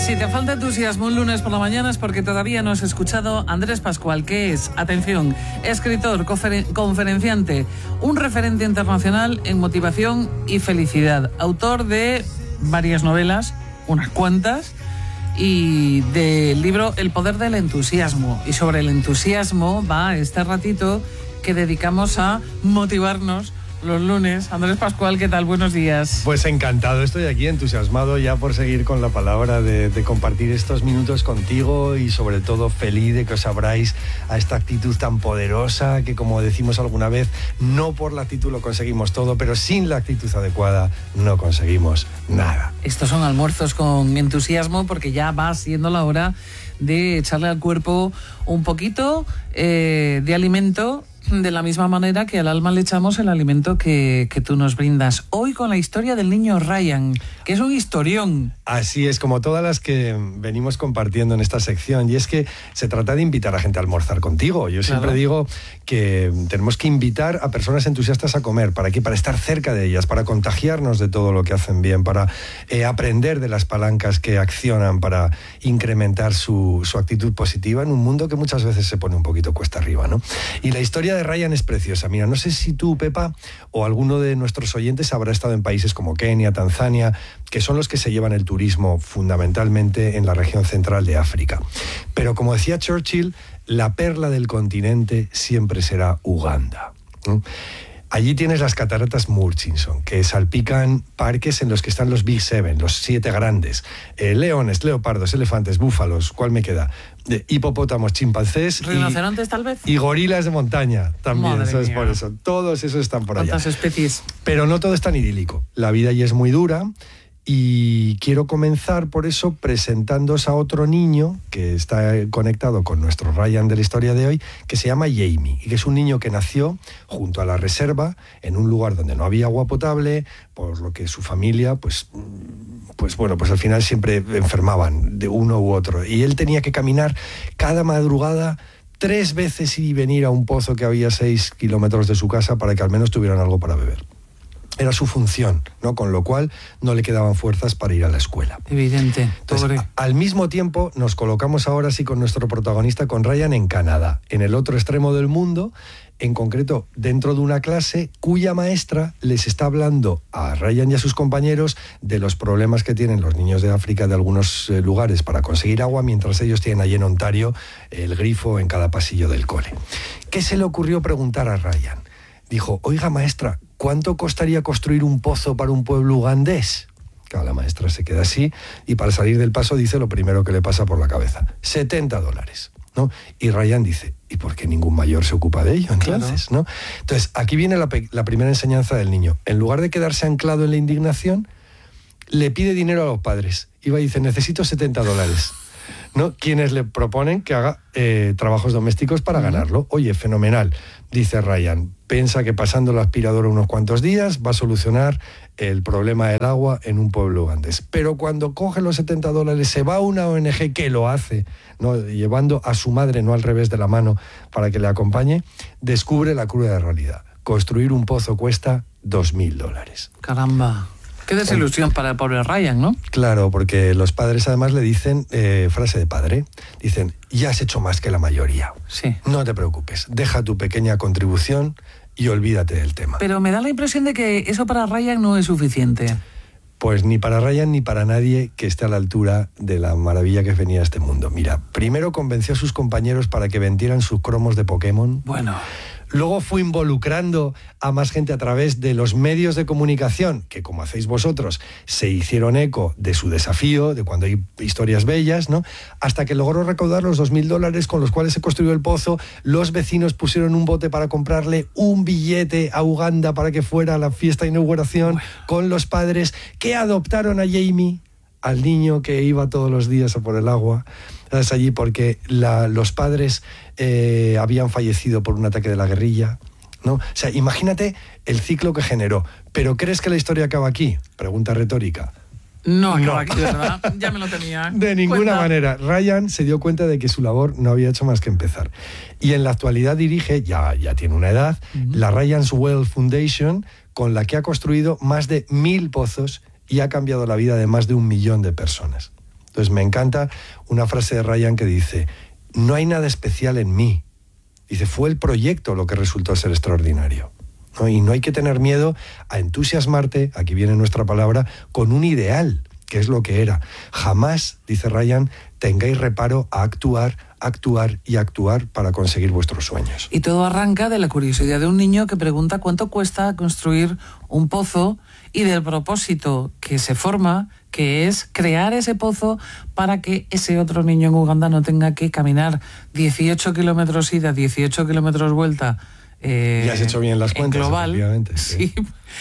Si te falta entusiasmo un lunes por la mañana es porque todavía no has escuchado a Andrés Pascual, que es, atención, escritor, conferenciante, un referente internacional en motivación y felicidad, autor de varias novelas, unas cuantas, y del libro El poder del entusiasmo. Y sobre el entusiasmo va este ratito que dedicamos a motivarnos los lunes. Andrés Pascual, ¿qué tal? Buenos días. Pues encantado, estoy aquí entusiasmado ya por seguir con la palabra, de compartir estos minutos contigo y sobre todo feliz de que os abráis a esta actitud tan poderosa que, como decimos alguna vez, no por la actitud lo conseguimos todo, pero sin la actitud adecuada no conseguimos nada. Estos son almuerzos con entusiasmo porque ya va siendo la hora de echarle al cuerpo un poquito de alimento, de la misma manera que al alma le echamos el alimento que tú nos brindas. Hoy con la historia del niño Ryan, que es un historión. Así es, como todas las que venimos compartiendo en esta sección, y es que se trata de invitar a gente a almorzar contigo. Yo siempre digo que tenemos que invitar a personas entusiastas a comer. ¿Para qué? Para estar cerca de ellas, para contagiarnos de todo lo que hacen bien, para aprender de las palancas que accionan para incrementar su actitud positiva en un mundo que muchas veces se pone un poquito cuesta arriba, ¿no? Y la historia de Ryan es preciosa. Mira, no sé si tú, Pepa, o alguno de nuestros oyentes habrá estado en países como Kenia, Tanzania, que son los que se llevan el turismo fundamentalmente en la región central de África. Pero como decía Churchill, la perla del continente siempre será Uganda. Allí tienes las cataratas Murchison, que salpican parques en los que están los Big Seven, los 7 grandes. Leones, leopardos, elefantes, búfalos, ¿cuál me queda? Hipopótamos, chimpancés. ¿Rinocerontes tal vez? Y gorilas de montaña también, Madre eso es mía. por eso. Todos esos están por allá. ¿Cuántas especies? Pero no todo es tan idílico. La vida allí es muy dura. Y quiero comenzar por eso presentándoos a otro niño que está conectado con nuestro Ryan de la historia de hoy, que se llama Jamie, y que es un niño que nació junto a la reserva en un lugar donde no había agua potable, por lo que su familia, pues al final siempre enfermaban de uno u otro. Y él tenía que caminar cada madrugada 3 veces y venir a un pozo que había 6 kilómetros de su casa para que al menos tuvieran algo para beber. Era su función, ¿no? Con lo cual no le quedaban fuerzas para ir a la escuela. Evidente. Entonces, al mismo tiempo nos colocamos ahora sí con nuestro protagonista, con Ryan, en Canadá, en el otro extremo del mundo, en concreto dentro de una clase cuya maestra les está hablando a Ryan y a sus compañeros de los problemas que tienen los niños de África de algunos lugares para conseguir agua, mientras ellos tienen allí en Ontario el grifo en cada pasillo del cole. ¿Qué se le ocurrió preguntar a Ryan? Dijo: oiga, maestra, ¿cuánto costaría construir un pozo para un pueblo ugandés? Claro, la maestra se queda así y para salir del paso dice lo primero que le pasa por la cabeza: $70, ¿no? Y Ryan dice: ¿y por qué ningún mayor se ocupa de ello entonces? Claro. ¿No? Entonces, aquí viene la primera enseñanza del niño. En lugar de quedarse anclado en la indignación, le pide dinero a los padres. Y va y dice: necesito $70. ¿No? Quienes le proponen que haga trabajos domésticos para ganarlo. Oye, fenomenal, dice Ryan. Piensa que pasando la aspiradora unos cuantos días va a solucionar el problema del agua en un pueblo ugandés. Pero cuando coge los $70 se va a una ONG que lo hace, ¿no? Llevando a su madre, no al revés de la mano, para que le acompañe, descubre la cruda realidad. Construir un pozo cuesta $2.000. Caramba. Qué desilusión para el pobre Ryan, ¿no? Claro, porque los padres además le dicen, frase de padre, dicen: ya has hecho más que la mayoría. Sí. No te preocupes, deja tu pequeña contribución y olvídate del tema. Pero me da la impresión de que eso para Ryan no es suficiente. Pues ni para Ryan ni para nadie que esté a la altura de la maravilla que venía a este mundo. Mira, primero convenció a sus compañeros para que vendieran sus cromos de Pokémon. Bueno. Luego fue involucrando a más gente a través de los medios de comunicación, que, como hacéis vosotros, se hicieron eco de su desafío, de cuando hay historias bellas, ¿no? Hasta que logró recaudar los $2.000 con los cuales se construyó el pozo. Los vecinos pusieron un bote para comprarle un billete a Uganda para que fuera a la fiesta de inauguración con los padres, que adoptaron a Jamie, al niño que iba todos los días a por el agua. Es allí porque los padres habían fallecido por un ataque de la guerrilla, ¿no? O sea, imagínate el ciclo que generó. ¿Pero crees que la historia acaba aquí? Pregunta retórica. No, aquí, ¿verdad? Ya me lo tenía. De ninguna manera. Ryan se dio cuenta de que su labor no había hecho más que empezar. Y en la actualidad dirige, ya tiene una edad, la Ryan's Well Foundation, con la que ha construido más de 1.000 pozos y ha cambiado la vida de más de 1 millón de personas. Entonces me encanta una frase de Ryan que dice: no hay nada especial en mí. Dice, fue el proyecto lo que resultó ser extraordinario, ¿no? Y no hay que tener miedo a entusiasmarte, aquí viene nuestra palabra, con un ideal, que es lo que era. Jamás, dice Ryan, tengáis reparo a actuar y actuar para conseguir vuestros sueños. Y todo arranca de la curiosidad de un niño que pregunta cuánto cuesta construir un pozo y del propósito que se forma, que es crear ese pozo para que ese otro niño en Uganda no tenga que caminar 18 kilómetros ida, 18 kilómetros vuelta. Ya has hecho bien las cuentas, global, efectivamente. Sí.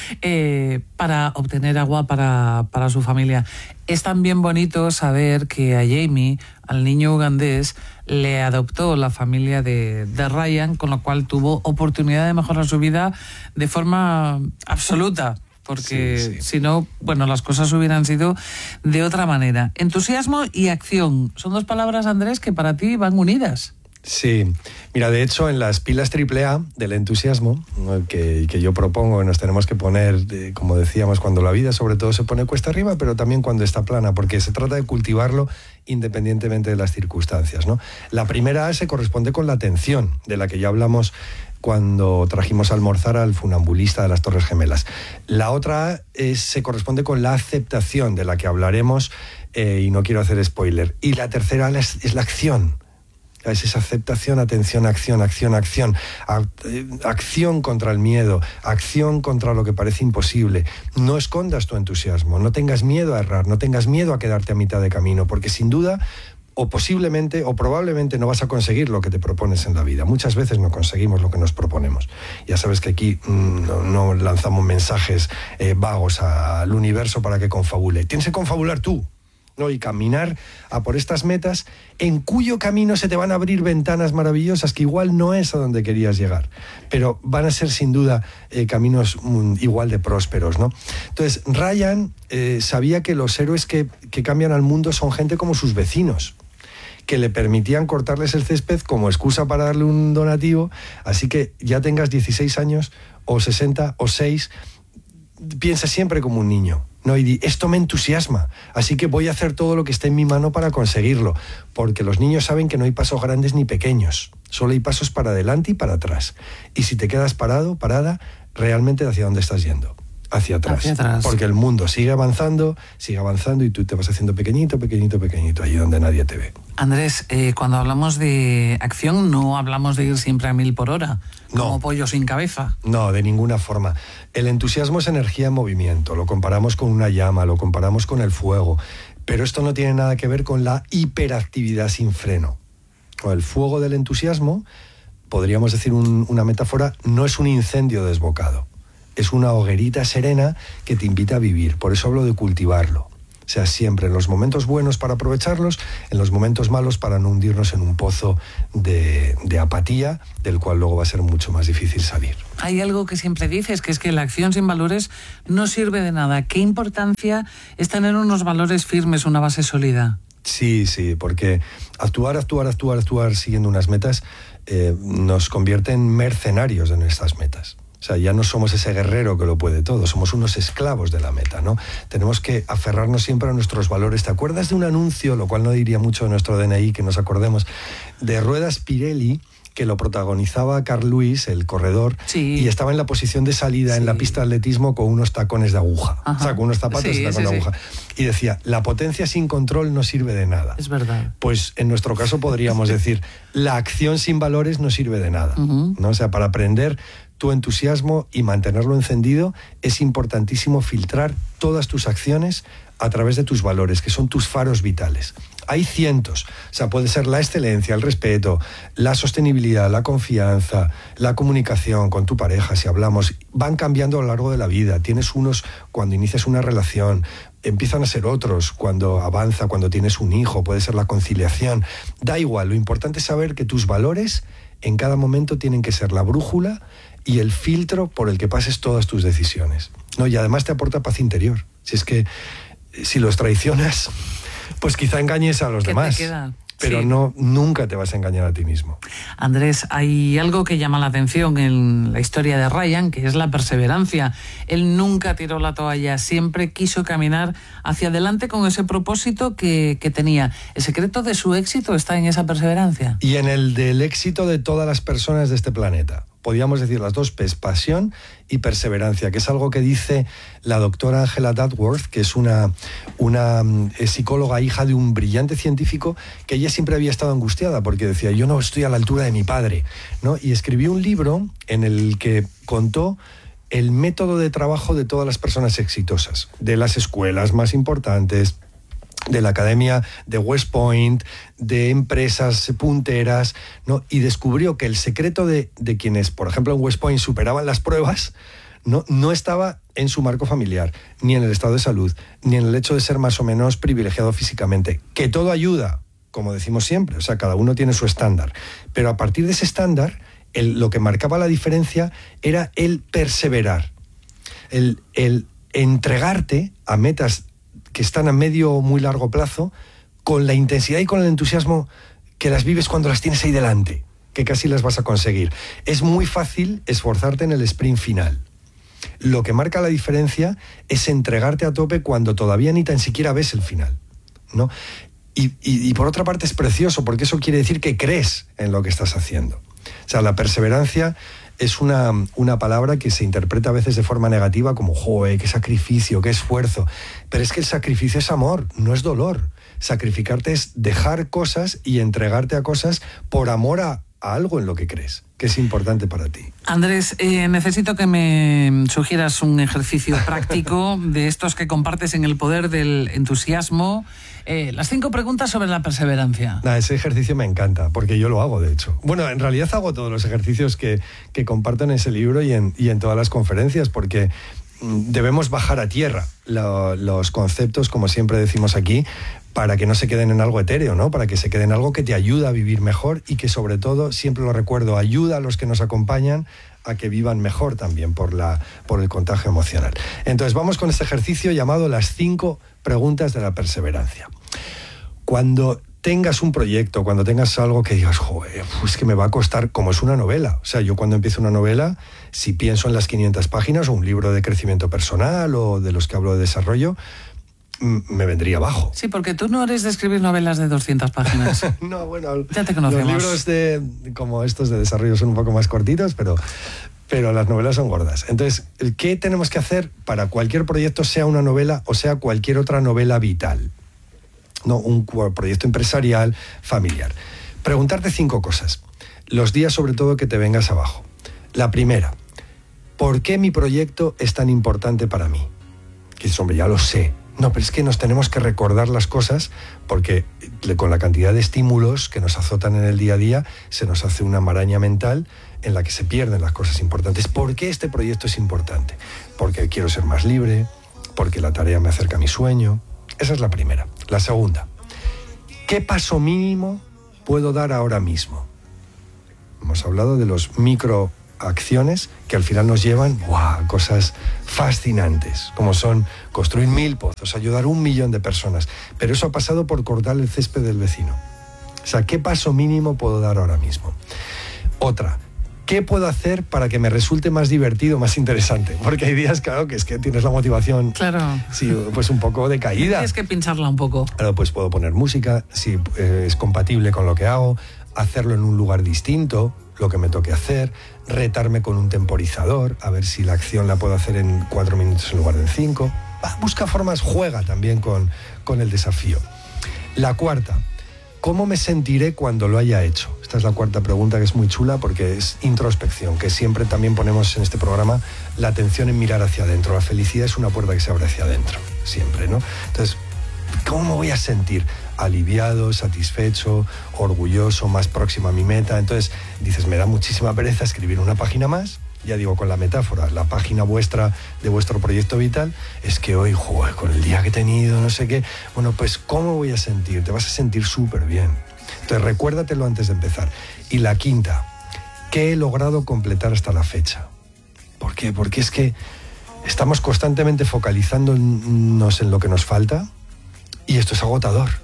Para obtener agua para su familia. Es también bonito saber que a Jamie, al niño ugandés, le adoptó la familia de Ryan, con lo cual tuvo oportunidad de mejorar su vida de forma absoluta. Porque si no, bueno, las cosas hubieran sido de otra manera. Entusiasmo y acción son dos palabras, Andrés, que para ti van unidas. Sí, mira, de hecho en las pilas AAA del entusiasmo, ¿no?, que yo propongo, nos tenemos que poner, como decíamos, cuando la vida sobre todo se pone cuesta arriba, pero también cuando está plana, porque se trata de cultivarlo independientemente de las circunstancias, ¿no? La primera A se corresponde con la atención, de la que ya hablamos cuando trajimos a almorzar al funambulista de las Torres Gemelas. La otra A se corresponde con la aceptación, de la que hablaremos, y no quiero hacer spoiler. Y la tercera A es la acción. Es esa aceptación, atención, acción, acción, acción. Acción contra el miedo, acción contra lo que parece imposible. No escondas tu entusiasmo, no tengas miedo a errar, no tengas miedo a quedarte a mitad de camino, porque sin duda, o posiblemente, o probablemente no vas a conseguir lo que te propones en la vida. Muchas veces no conseguimos lo que nos proponemos. Ya sabes que aquí no lanzamos mensajes vagos al universo para que confabule. Tienes que confabular tú, ¿no? Y caminar a por estas metas, en cuyo camino se te van a abrir ventanas maravillosas que igual no es a donde querías llegar, pero van a ser sin duda caminos igual de prósperos, ¿no? Entonces Ryan sabía que los héroes que cambian al mundo son gente como sus vecinos, que le permitían cortarles el césped como excusa para darle un donativo. Así que ya tengas 16 años o 60 o 6, piensa siempre como un niño, ¿no? Y di, esto me entusiasma, así que voy a hacer todo lo que esté en mi mano para conseguirlo, porque los niños saben que no hay pasos grandes ni pequeños, solo hay pasos para adelante y para atrás. Y si te quedas parado, parada, realmente ¿hacia dónde estás yendo? Hacia atrás. Porque el mundo sigue avanzando y tú te vas haciendo pequeñito, pequeñito, pequeñito, allí donde nadie te ve. Andrés, cuando hablamos de acción no hablamos de ir siempre a 1000 por hora, como pollo sin cabeza. No, de ninguna forma. El entusiasmo es energía en movimiento, lo comparamos con una llama, lo comparamos con el fuego, pero esto no tiene nada que ver con la hiperactividad sin freno. El fuego del entusiasmo, podríamos decir una metáfora, no es un incendio desbocado. Es una hoguerita serena que te invita a vivir. Por eso hablo de cultivarlo. O sea, siempre en los momentos buenos para aprovecharlos, en los momentos malos para no hundirnos en un pozo de apatía, del cual luego va a ser mucho más difícil salir. Hay algo que siempre dices, que es que la acción sin valores no sirve de nada. ¿Qué importancia es tener unos valores firmes, una base sólida? Sí, porque actuar siguiendo unas metas nos convierte en mercenarios de nuestras metas. O sea, ya no somos ese guerrero que lo puede todo, somos unos esclavos de la meta, ¿no? Tenemos que aferrarnos siempre a nuestros valores. ¿Te acuerdas de un anuncio, lo cual no diría mucho de nuestro DNI, que nos acordemos, de Ruedas Pirelli, que lo protagonizaba Carl Lewis, el corredor, y estaba en la posición de salida en la pista de atletismo con unos tacones de aguja, o sea, con unos zapatos de tacón de aguja. Y decía, la potencia sin control no sirve de nada. Es verdad. Pues en nuestro caso podríamos decir, la acción sin valores no sirve de nada, ¿no? O sea, para aprender tu entusiasmo y mantenerlo encendido, es importantísimo filtrar todas tus acciones a través de tus valores, que son tus faros vitales. Hay cientos, o sea, puede ser la excelencia, el respeto, la sostenibilidad, la confianza, la comunicación con tu pareja, si hablamos, van cambiando a lo largo de la vida. Tienes unos cuando inicias una relación, empiezan a ser otros cuando avanza, cuando tienes un hijo, puede ser la conciliación. Da igual, lo importante es saber que tus valores en cada momento tienen que ser la brújula y el filtro por el que pases todas tus decisiones, ¿no? Y además te aporta paz interior. Si es que si los traicionas, pues quizá engañes a los demás. ¿Qué te queda? pero Sí. nunca te vas a engañar a ti mismo. Andrés, hay algo que llama la atención en la historia de Ryan, que es la perseverancia. Él nunca tiró la toalla, siempre quiso caminar hacia adelante con ese propósito que tenía. ¿El secreto de su éxito está en esa perseverancia? Y en el del éxito de todas las personas de este planeta. Podríamos decir las dos P's, pasión y perseverancia, que es algo que dice la doctora Angela Duckworth, que es una psicóloga hija de un brillante científico, que ella siempre había estado angustiada porque decía, yo no estoy a la altura de mi padre, ¿no? Y escribió un libro en el que contó el método de trabajo de todas las personas exitosas, de las escuelas más importantes, de la Academia de West Point, de empresas punteras, ¿no? Y descubrió que el secreto de quienes, por ejemplo, en West Point superaban las pruebas, no estaba en su marco familiar, ni en el estado de salud, ni en el hecho de ser más o menos privilegiado físicamente, que todo ayuda, como decimos siempre, o sea, cada uno tiene su estándar, pero a partir de ese estándar, lo que marcaba la diferencia era el perseverar, el entregarte a metas que están a medio o muy largo plazo, con la intensidad y con el entusiasmo que las vives cuando las tienes ahí delante, que casi las vas a conseguir. Es muy fácil esforzarte en el sprint final. Lo que marca la diferencia es entregarte a tope cuando todavía ni tan siquiera ves el final, ¿no? Y por otra parte es precioso, porque eso quiere decir que crees en lo que estás haciendo. O sea, la perseverancia es una palabra que se interpreta a veces de forma negativa como, joder, qué sacrificio, qué esfuerzo. Pero es que el sacrificio es amor, no es dolor. Sacrificarte es dejar cosas y entregarte a cosas por amor a algo en lo que crees, que es importante para ti. Andrés, necesito que me sugieras un ejercicio práctico de estos que compartes en El Poder del Entusiasmo. Las 5 preguntas sobre la perseverancia. Ese ejercicio me encanta, porque yo lo hago, de hecho. Bueno, en realidad hago todos los ejercicios que comparto en ese libro y en todas las conferencias, porque debemos bajar a tierra los conceptos, como siempre decimos aquí, para que no se queden en algo etéreo, ¿no? Para que se queden en algo que te ayuda a vivir mejor y que, sobre todo, siempre lo recuerdo, ayuda a los que nos acompañan a que vivan mejor también por el contagio emocional. Entonces vamos con este ejercicio llamado las 5 preguntas de la perseverancia. Cuando tengas un proyecto, cuando tengas algo que digas, joder, pues que me va a costar, como es una novela. O sea, yo cuando empiezo una novela, si pienso en las 500 páginas o un libro de crecimiento personal o de los que hablo de desarrollo, me vendría abajo. Sí, porque tú no eres de escribir novelas de 200 páginas. No, bueno, ya te conocemos. Los libros como estos de desarrollo son un poco más cortitos, pero las novelas son gordas. Entonces, ¿qué tenemos que hacer para cualquier proyecto, sea una novela o sea cualquier otra novela vital? No, un proyecto empresarial, familiar. Preguntarte 5 cosas. Los días, sobre todo, que te vengas abajo. La primera, ¿por qué mi proyecto es tan importante para mí? Que dices, hombre, ya lo sé. No, pero es que nos tenemos que recordar las cosas porque con la cantidad de estímulos que nos azotan en el día a día se nos hace una maraña mental en la que se pierden las cosas importantes. ¿Por qué este proyecto es importante? Porque quiero ser más libre, porque la tarea me acerca a mi sueño. Esa es la primera. La segunda, ¿qué paso mínimo puedo dar ahora mismo? Hemos hablado de los microacciones que al final nos llevan a cosas fascinantes, como son construir 1000 pozos, ayudar a 1 millón de personas. Pero eso ha pasado por cortar el césped del vecino. O sea, ¿qué paso mínimo puedo dar ahora mismo? Otra, ¿qué puedo hacer para que me resulte más divertido, más interesante? Porque hay días, claro, que es que tienes la motivación, claro, sí, pues un poco decaída. Tienes que pincharla un poco. Claro, pues puedo poner música, si es compatible con lo que hago, hacerlo en un lugar distinto, lo que me toque hacer, retarme con un temporizador, a ver si la acción la puedo hacer en 4 minutos en lugar de en 5. Busca formas, juega también con el desafío. La cuarta, ¿cómo me sentiré cuando lo haya hecho? Esta es la cuarta pregunta, que es muy chula porque es introspección, que siempre también ponemos en este programa la atención en mirar hacia adentro. La felicidad es una puerta que se abre hacia adentro, siempre, ¿no? Entonces, ¿cómo me voy a sentir? Aliviado, satisfecho, orgulloso, más próximo a mi meta. Entonces dices, me da muchísima pereza escribir una página más. Ya digo, con la metáfora, la página vuestra de vuestro proyecto vital es que hoy, joder, con el día que he tenido, no sé qué, bueno, pues ¿cómo voy a sentir? Te vas a sentir súper bien. Entonces recuérdatelo antes de empezar. Y la quinta, ¿qué he logrado completar hasta la fecha? ¿Por qué? Porque es que estamos constantemente focalizándonos en lo que nos falta y esto es agotador.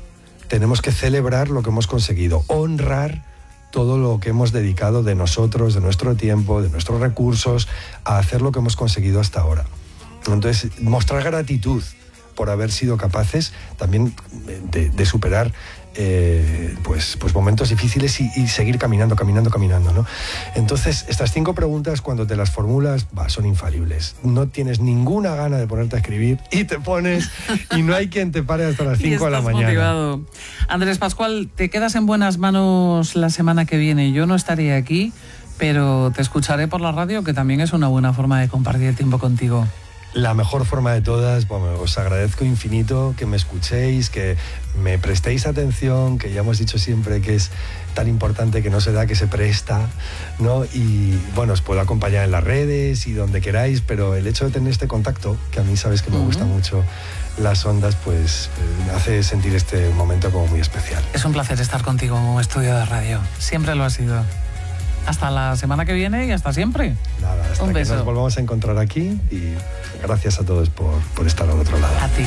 tenemos que celebrar lo que hemos conseguido, honrar todo lo que hemos dedicado de nosotros, de nuestro tiempo, de nuestros recursos, a hacer lo que hemos conseguido hasta ahora. Entonces, mostrar gratitud por haber sido capaces también de superar pues momentos difíciles y seguir caminando, ¿no? Entonces, estas 5 preguntas, cuando te las formulas, son infalibles. No tienes ninguna gana de ponerte a escribir y te pones, y no hay quien te pare hasta las 5 de la mañana. Motivado. Andrés Pascual, te quedas en buenas manos la semana que viene. Yo no estaré aquí, pero te escucharé por la radio, que también es una buena forma de compartir tiempo contigo. La mejor forma de todas, os agradezco infinito que me escuchéis, que me prestéis atención, que ya hemos dicho siempre que es tan importante que no se da, que se presta, ¿no? Y os puedo acompañar en las redes y donde queráis, pero el hecho de tener este contacto, que a mí sabes que me gusta mucho las ondas, pues me hace sentir este momento como muy especial. Es un placer estar contigo en un estudio de radio, siempre lo ha sido. Hasta la semana que viene y hasta siempre. Nada, hasta que nos volvamos a encontrar aquí, y gracias a todos por estar al otro lado. A ti.